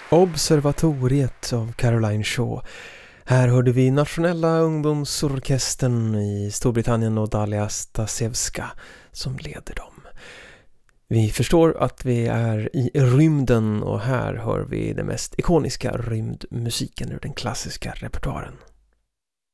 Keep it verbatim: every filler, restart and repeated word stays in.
Observatoriet av Caroline Shaw. Här hörde vi Nationella ungdomsorkestern i Storbritannien och Dalia Stasevska som leder dem. Vi förstår att vi är i rymden och här hör vi den mest ikoniska rymdmusiken ur den klassiska repertoaren.